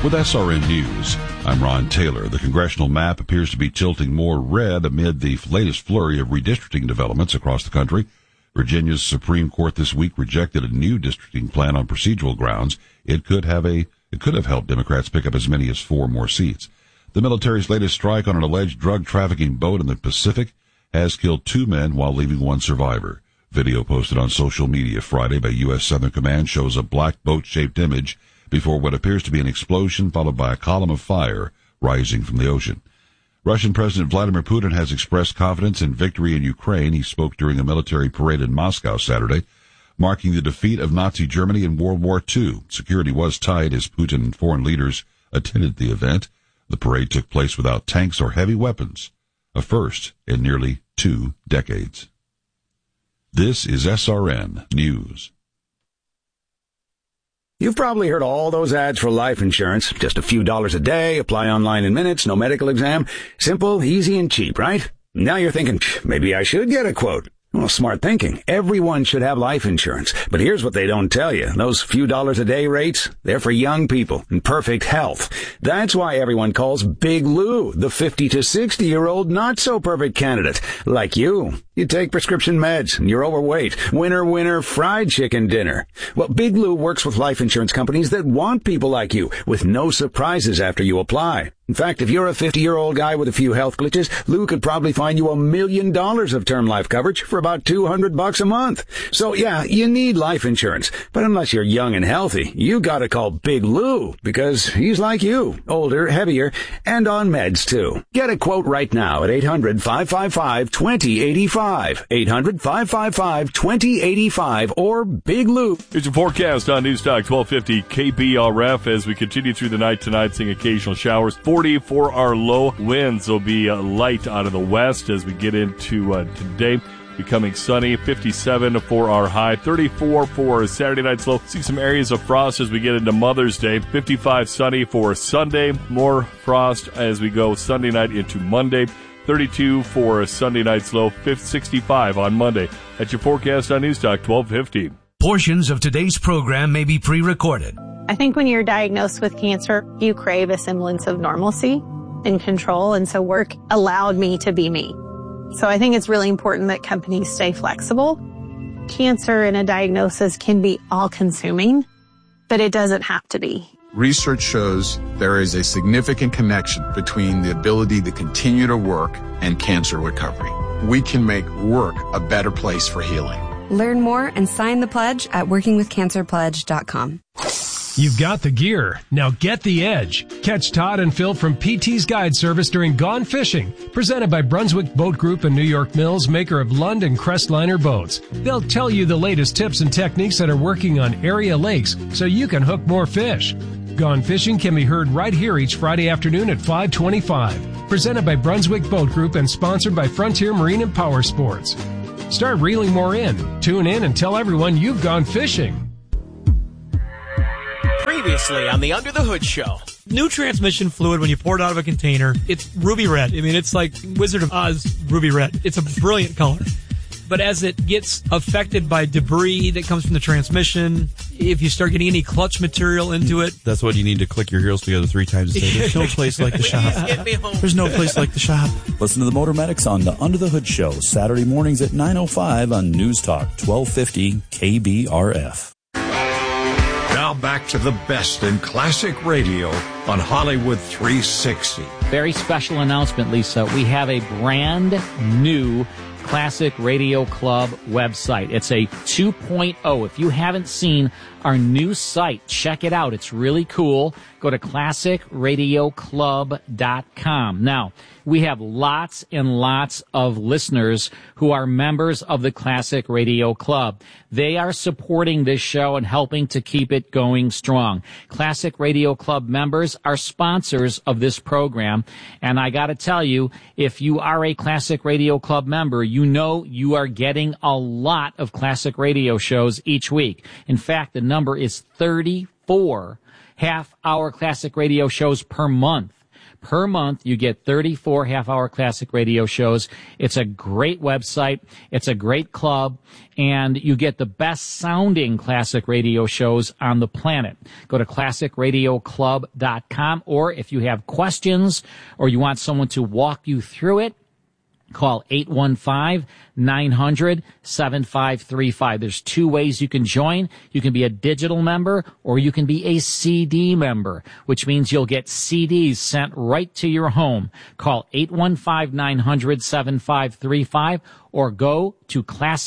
With SRN News, I'm Ron Taylor. The congressional map appears to be tilting more red amid the latest flurry of redistricting developments across the country. Virginia's Supreme Court this week rejected a new districting plan on procedural grounds. It could have helped Democrats pick up as many as 4 more seats. The military's latest strike on an alleged drug trafficking boat in the Pacific has killed 2 men while leaving 1 survivor. Video posted on social media Friday by U.S. Southern Command shows a black boat-shaped image before what appears to be an explosion followed by a column of fire rising from the ocean. Russian President Vladimir Putin has expressed confidence in victory in Ukraine. He spoke during a military parade in Moscow Saturday, marking the defeat of Nazi Germany in World War II. Security was tight as Putin and foreign leaders attended the event. The parade took place without tanks or heavy weapons, a first in nearly 2 decades. This is SRN News. You've probably heard all those ads for life insurance. Just a few dollars a day, apply online in minutes, no medical exam. Simple, easy, and cheap, right? Now you're thinking, maybe I should get a quote. Well, smart thinking. Everyone should have life insurance. But here's what they don't tell you. Those few dollars a day rates, they're for young people in perfect health. That's why everyone calls Big Lou the 50 to 60-year-old not-so-perfect candidate. Like you. You take prescription meds and you're overweight. Winner, fried chicken dinner. Well, Big Lou works with life insurance companies that want people like you with no surprises after you apply. In fact, if you're a 50-year-old guy with a few health glitches, Lou could probably find you $1 million of term life coverage for about $200 a month. So yeah, you need life insurance. But unless you're young and healthy, you gotta call Big Lou because he's like you. Older, heavier, and on meds too. Get a quote right now at 800-555-2085. 800-555-2085 or Big Lou. Here's your forecast on Newstalk 1250 KBRF as we continue through the night tonight, seeing occasional showers. 40 for our low. Winds will be light out of the west as we get into today. Becoming sunny. 57 for our high. 34 for Saturday night's low. See some areas of frost as we get into Mother's Day. 55 sunny for Sunday. More frost as we go Sunday night into Monday. 32 for Sunday night's low. 65 on Monday. That's your forecast on Newstalk 1250. Portions of today's program may be pre-recorded. I think when you're diagnosed with cancer, you crave a semblance of normalcy and control, and so work allowed me to be me. So I think it's really important that companies stay flexible. Cancer and a diagnosis can be all-consuming, but it doesn't have to be. Research shows there is a significant connection between the ability to continue to work and cancer recovery. We can make work a better place for healing. Learn more and sign the pledge at workingwithcancerpledge.com. You've got the gear. Now get the edge. Catch Todd and Phil from PT's Guide Service during Gone Fishing, presented by Brunswick Boat Group and New York Mills, maker of Lund and Crestliner boats. They'll tell you the latest tips and techniques that are working on area lakes so you can hook more fish. Gone Fishing can be heard right here each Friday afternoon at 5:25. Presented by Brunswick Boat Group and sponsored by Frontier Marine and Power Sports. Start reeling more in. Tune in and tell everyone you've gone fishing. Previously on the Under the Hood Show. New transmission fluid, when you pour it out of a container, it's ruby red. I mean, it's like Wizard of Oz ruby red. It's a brilliant color. But as it gets affected by debris that comes from the transmission, if you start getting any clutch material into it... That's what you need to click your heels together 3 times a day. There's no place like the shop. There's no place like the shop. Listen to the Motor Medics on the Under the Hood Show, Saturday mornings at 9:05 on News Talk 1250 KBRF. Now back to the best in classic radio on Hollywood 360. Very special announcement, Lisa. We have a brand new Classic Radio Club website. It's a 2.0. If you haven't seen our new site, check it out. It's really cool. Go to classicradioclub.com. Now, we have lots and lots of listeners who are members of the Classic Radio Club. They are supporting this show and helping to keep it going strong. Classic Radio Club members are sponsors of this program. And I got to tell you, if you are a Classic Radio Club member, you know you are getting a lot of classic radio shows each week. In fact, the number is 34 half-hour classic radio shows per month. Per month, you get 34 half-hour classic radio shows. It's a great website. It's a great club. And you get the best-sounding classic radio shows on the planet. Go to classicradioclub.com, or if you have questions or you want someone to walk you through it, call 815-900-7535. There's two ways you can join. You can be a digital member or you can be a CD member, which means you'll get CDs sent right to your home. Call 815-900-7535 or go to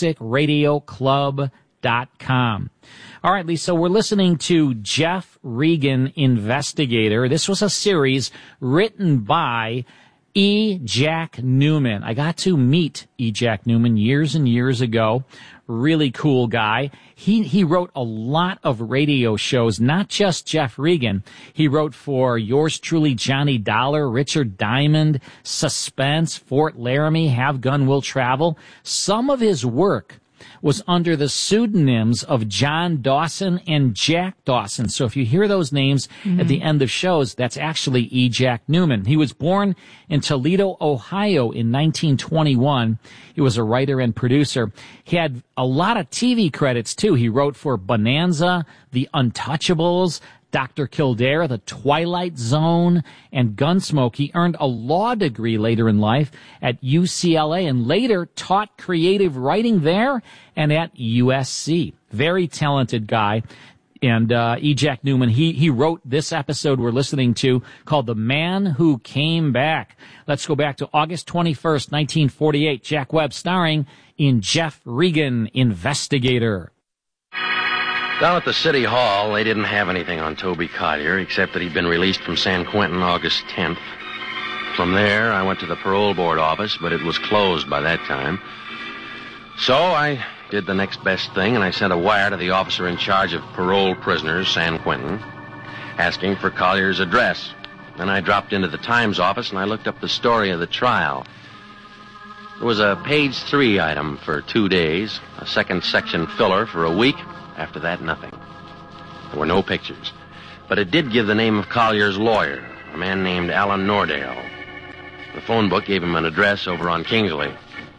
classicradioclub.com. All right, Lisa, we're listening to Jeff Regan, Investigator. This was a series written by E. Jack Newman. I got to meet E. Jack Newman years and years ago. Really cool guy. He wrote a lot of radio shows, not just Jeff Regan. He wrote for yours truly, Johnny Dollar, Richard Diamond, Suspense, Fort Laramie, Have Gun Will Travel. Some of his work was under the pseudonyms of John Dawson and Jack Dawson. So if you hear those names at the end of shows, that's actually E. Jack Newman. He was born in Toledo, Ohio in 1921. He was a writer and producer. He had a lot of TV credits, too. He wrote for Bonanza, The Untouchables, Dr. Kildare, The Twilight Zone, and Gunsmoke. He earned a law degree later in life at UCLA and later taught creative writing there and at USC. Very talented guy. And E. Jack Newman, he wrote this episode we're listening to called The Man Who Came Back. Let's go back to August 21st, 1948. Jack Webb starring in Jeff Regan, Investigator. Down at the City Hall, they didn't have anything on Toby Collier, except that he'd been released from San Quentin August 10th. From there, I went to the parole board office, but it was closed by that time. So I did the next best thing, and I sent a wire to the officer in charge of parole prisoners, San Quentin, asking for Collier's address. Then I dropped into the Times office, and I looked up the story of the trial. There was a page 3 item for 2 days, a second section filler for a week. After that, nothing. There were no pictures. But it did give the name of Collier's lawyer, a man named Alan Nordale. The phone book gave him an address over on Kingsley.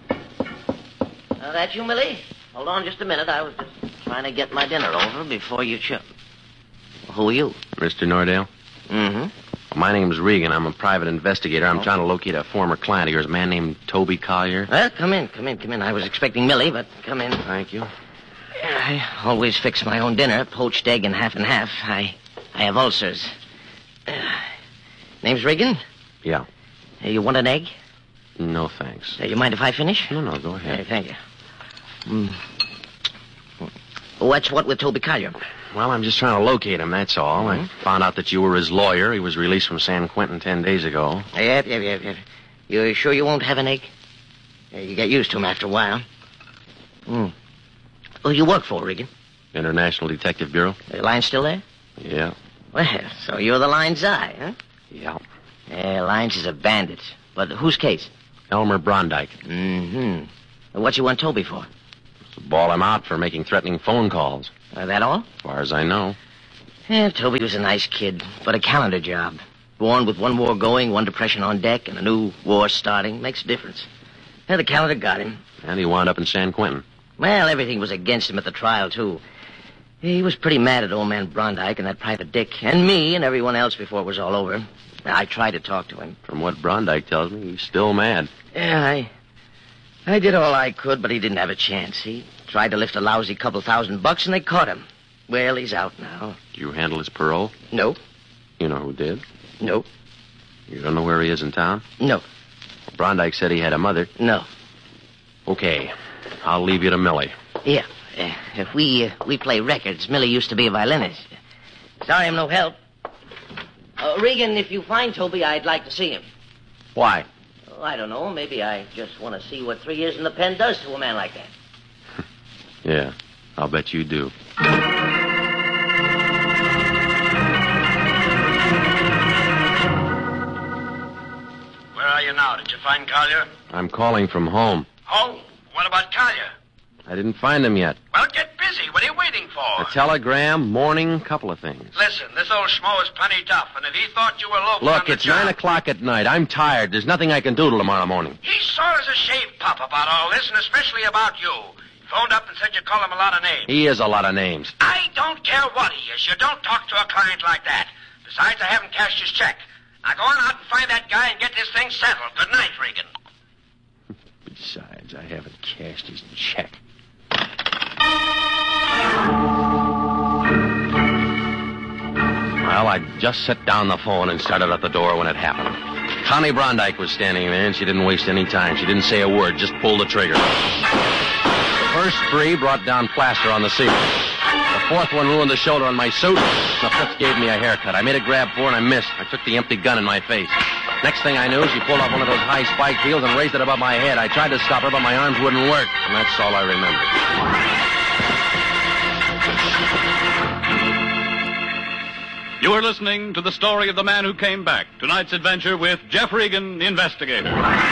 That you, Millie? Hold on just a minute. I was just trying to get my dinner over before you chip. Who are you? Mr. Nordale? Mm-hmm. My name's Regan. I'm a private investigator. I'm trying to locate a former client of yours, a man named Toby Collier. Well, come in. I was expecting Millie, but come in. Thank you. I always fix my own dinner, poached egg and half. I have ulcers. Name's Regan? Yeah. You want an egg? No, thanks. You mind if I finish? No, go ahead. Thank you. What's what with Toby Collier? Well, I'm just trying to locate him, that's all. I found out that you were his lawyer. He was released from San Quentin 10 days ago. Yep. You sure you won't have an egg? You get used to him after a while. Who you work for, Regan? International Detective Bureau. The line still there? Yeah. Well, so you're the line's eye, huh? Yeah. Lines is a bandit. But whose case? Elmer Brondike. Mm-hmm. What you want Toby for? To ball him out for making threatening phone calls. That all? As far as I know. Toby was a nice kid, but a calendar job. Born with one war going, one depression on deck, and a new war starting. Makes a difference. The calendar got him. And he wound up in San Quentin. Well, everything was against him at the trial, too. He was pretty mad at old man Brondike and that Private Dick, and me and everyone else before it was all over. I tried to talk to him. From what Brondike tells me, he's still mad. Yeah, I did all I could, but he didn't have a chance. He tried to lift a lousy couple $1,000, and they caught him. Well, he's out now. Did you handle his parole? No. You know who did? No. You don't know where he is in town? No. Well, Brondike said he had a mother. No. Okay. I'll leave you to Millie. Yeah. If we play records. Millie used to be a violinist. Sorry I'm no help. Regan, if you find Toby, I'd like to see him. Why? Oh, I don't know. Maybe I just want to see what 3 years in the pen does to a man like that. Yeah, I'll bet you do. Where are you now? Did you find Collier? I'm calling from home. Home? What about Collier? I didn't find him yet. Well, get busy. What are you waiting for? A telegram, morning, couple of things. Listen, this old schmo is plenty tough, and if he thought you were loafing Look, on the it's job... 9 o'clock at night. I'm tired. There's nothing I can do till tomorrow morning. He's sore as a shaved pup about all this, and especially about you. He phoned up and said you call him a lot of names. He is a lot of names. I don't care what he is. You don't talk to a client like that. Besides, I haven't cashed his check. Now go on out and find that guy and get this thing settled. Good night, Regan. Besides, I haven't cashed his check. Well, I just set down the phone and started at the door when it happened. Connie Brondike was standing there, and she didn't waste any time. She didn't say a word, just pulled the trigger. The first 3 brought down plaster on the ceiling. The 4th one ruined the shoulder on my suit. The 5th gave me a haircut. I made a grab for and I missed. I took the empty gun in my face. Next thing I knew, she pulled off one of those high spiked heels and raised it above my head. I tried to stop her, but my arms wouldn't work. And that's all I remember. You are listening to the story of the man who came back. Tonight's adventure with Jeff Regan, the investigator.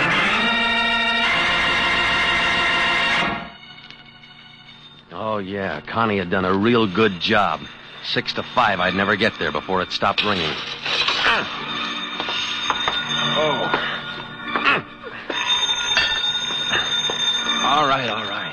Oh, yeah. Connie had done a real good job. 6 to 5, I'd never get there before it stopped ringing. All right.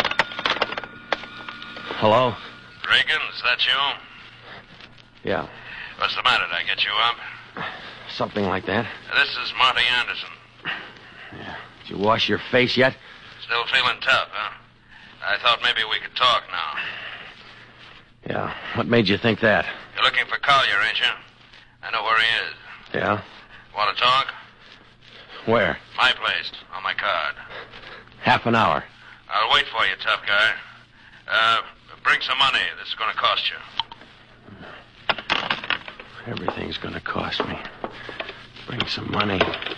Hello? Regan, is that you? Yeah, What's the matter? Did I get you up? something like that. This is Marty Anderson. Did you wash your face yet? Still feeling tough, huh? I thought maybe we could talk now. Yeah. What made you think that? You're looking for Collier, ain't you? I know where he is. Yeah? Want to talk? Where? My place, on my card. Half an hour. I'll wait for you, tough guy. Bring some money. This is going to cost you. Everything's gonna cost me. Bring some money.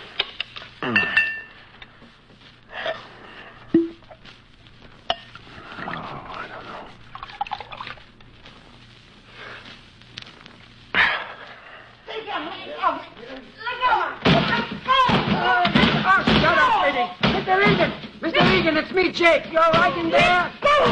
Mr. Regan, it's me, Jake. You all right in there?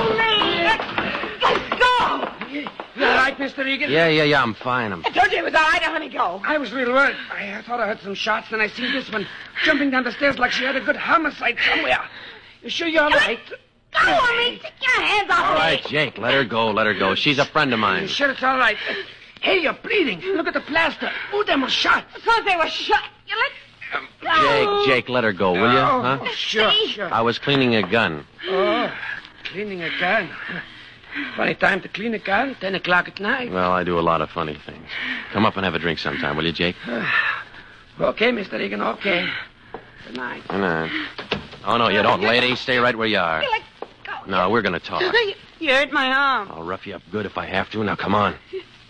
Let's go! You all right, Mr. Regan? Yeah, I'm fine. I told you it was all right. Now, honey, go. I was real worried. I thought I heard some shots, then I seen this one jumping down the stairs like she had a good homicide somewhere. You sure you're all right? Go on me. Take your hands off All me. right, Jake, let her go. She's a friend of mine. You sure it's all right? Hey, you're bleeding. Look at the plaster. Ooh, them were shot. Of course they were shot. You let... Jake, let her go, will you? Huh? Oh, sure. I was cleaning a gun. Oh, cleaning a gun. Funny time to clean a gun, 10 o'clock at night. Well, I do a lot of funny things. Come up and have a drink sometime, will you, Jake? Okay, Mr. Regan, okay. Good night. Good night. Oh, no, you don't, lady. Stay right where you are. No, we're going to talk. You hurt my arm. I'll rough you up good if I have to. Now, come on.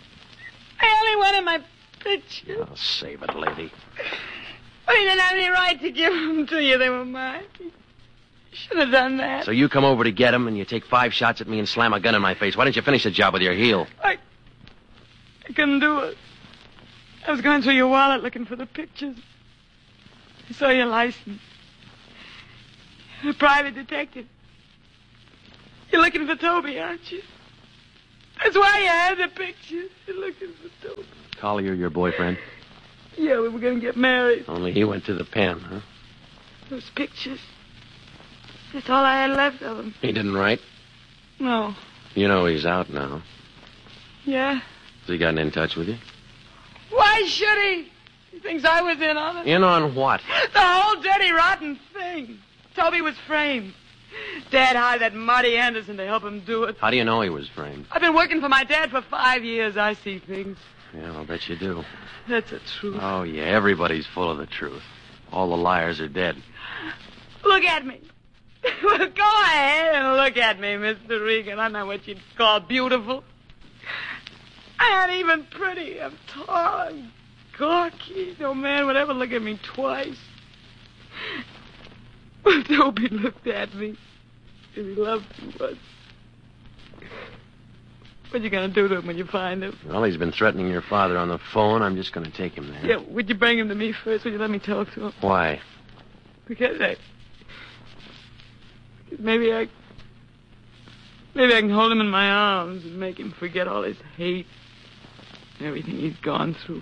I only wanted my pictures. I'll save it, lady. I didn't have any right to give them to you. They were mine. Should have done that. So you come over to get him, and you take 5 shots at me and slam a gun in my face. Why didn't you finish the job with your heel? I couldn't do it. I was going through your wallet looking for the pictures. I saw your license. You're a private detective. You're looking for Toby, aren't you? That's why you had the pictures. You're looking for Toby. Collier, your boyfriend? Yeah, we were going to get married. Only he went to the pen, huh? Those pictures. That's all I had left of him. He didn't write? No. You know he's out now. Yeah? Has he gotten in touch with you? Why should he? He thinks I was in on it. In on what? The whole dirty, rotten thing. Toby was framed. Dad hired that Marty Anderson to help him do it. How do you know he was framed? I've been working for my dad for 5 years. I see things. Yeah, I'll bet you do. That's the truth. Oh, yeah, everybody's full of the truth. All the liars are dead. Look at me. Well, go ahead and look at me, Mr. Regan. I'm not what you'd call beautiful. I ain't even pretty. I'm tall. I'm gawky. No man would ever look at me twice. Well, Toby looked at me. And he loved me, but... What you gonna do to him when you find him? Well, he's been threatening your father on the phone. I'm just going to take him there. Yeah, would you bring him to me first? Would you let me talk to him? Why? Because maybe I Maybe I can hold him in my arms and make him forget all his hate and everything he's gone through.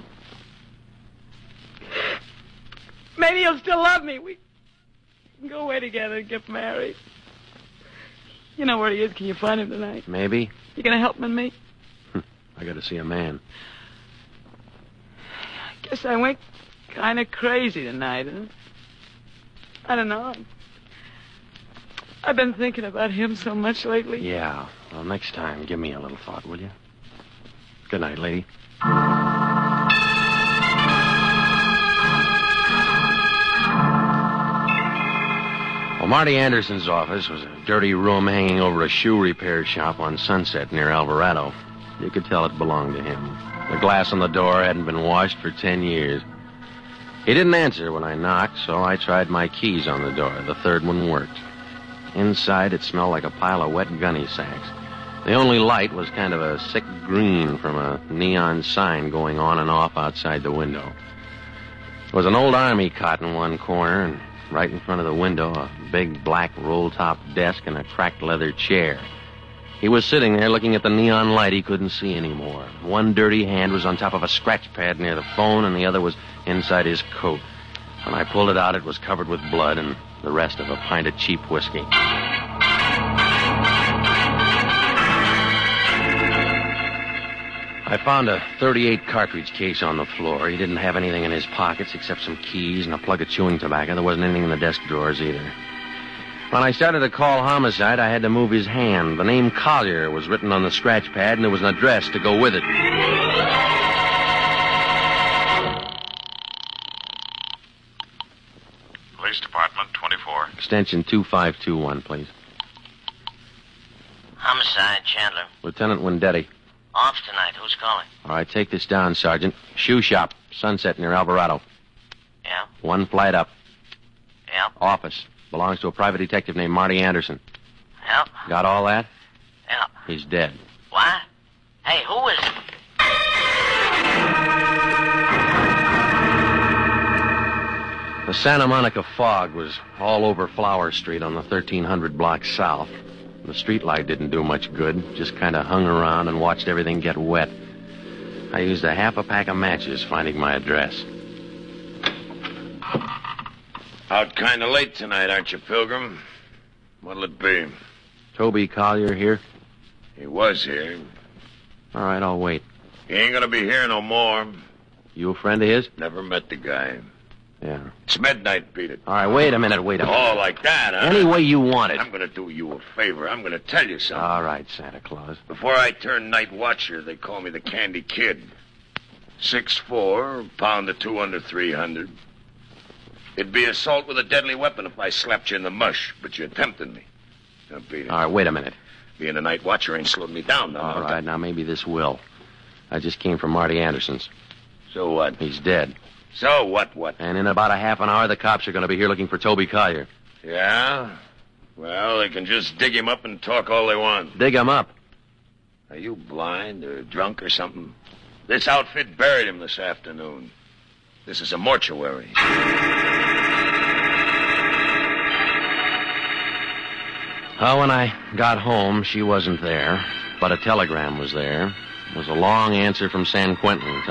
Maybe he'll still love me. We can go away together and get married. You know where he is. Can you find him tonight? Maybe. You gonna help him and me? I gotta see a man. I guess I went kind of crazy tonight, huh? I don't know. I've been thinking about him so much lately. Yeah. Well, next time, give me a little thought, will you? Good night, lady. Well, Marty Anderson's office was a dirty room hanging over a shoe repair shop on Sunset near Alvarado. You could tell it belonged to him. The glass on the door hadn't been washed for 10 years. He didn't answer when I knocked, so I tried my keys on the door. The third one worked. Inside, it smelled like a pile of wet gunny sacks. The only light was kind of a sick green from a neon sign going on and off outside the window. There was an old army cot in one corner, and right in front of the window, a big black roll-top desk and a cracked leather chair. He was sitting there looking at the neon light he couldn't see anymore. One dirty hand was on top of a scratch pad near the phone, and the other was inside his coat. When I pulled it out, it was covered with blood and the rest of a pint of cheap whiskey. I found a .38 cartridge case on the floor. He didn't have anything in his pockets except some keys and a plug of chewing tobacco. There wasn't anything in the desk drawers either. When I started to call homicide, I had to move his hand. The name Collier was written on the scratch pad, and there was an address to go with it. Police Department, 24. Extension 2521, please. Homicide, Chandler. Lieutenant Wendetti. Off tonight. Who's calling? All right, take this down, Sergeant. Shoe shop, Sunset near Alvarado. Yeah? One flight up. Yeah? Office. Belongs to a private detective named Marty Anderson. Yeah? Got all that? Yeah. He's dead. What? Hey, who is it? The Santa Monica fog was all over Flower Street on the 1300 block south. The streetlight didn't do much good, just kind of hung around and watched everything get wet. I used a half a pack of matches finding my address. Out kind of late tonight, aren't you, Pilgrim? What'll it be? Toby Collier here? He was here. All right, I'll wait. He ain't gonna be here no more. You a friend of his? Never met the guy. Yeah. It's midnight, beat it. All right, wait a minute. Oh, like that, huh? Any way you want it. I'm gonna do you a favor. I'm gonna tell you something. All right, Santa Claus. Before I turned night watcher, they call me the Candy Kid. 6'4", pound of 2 under 300. It'd be assault with a deadly weapon if I slapped you in the mush, but you tempted me. Now, beat it. All right, wait a minute. Being a night watcher ain't slowed me down, though. All right, now maybe this will. I just came from Marty Anderson's. So what? He's dead. So what? And in about a half an hour, the cops are going to be here looking for Toby Collier. Yeah? Well, they can just dig him up and talk all they want. Dig him up? Are you blind or drunk or something? This outfit buried him this afternoon. This is a mortuary. Well, when I got home, she wasn't there, but a telegram was there. It was a long answer from San Quentin